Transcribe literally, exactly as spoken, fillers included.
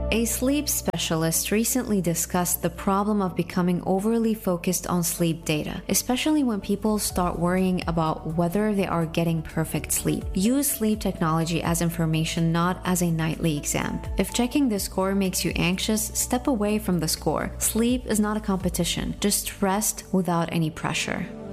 A sleep specialist recently discussed the problem of becoming overly focused on sleep data, especially when people start worrying about whether they are getting perfect sleep. Use sleep technology as information, not as a nightly exam. If checking the score makes you anxious, step away from the score. Sleep is not a competition. Just rest without any pressure.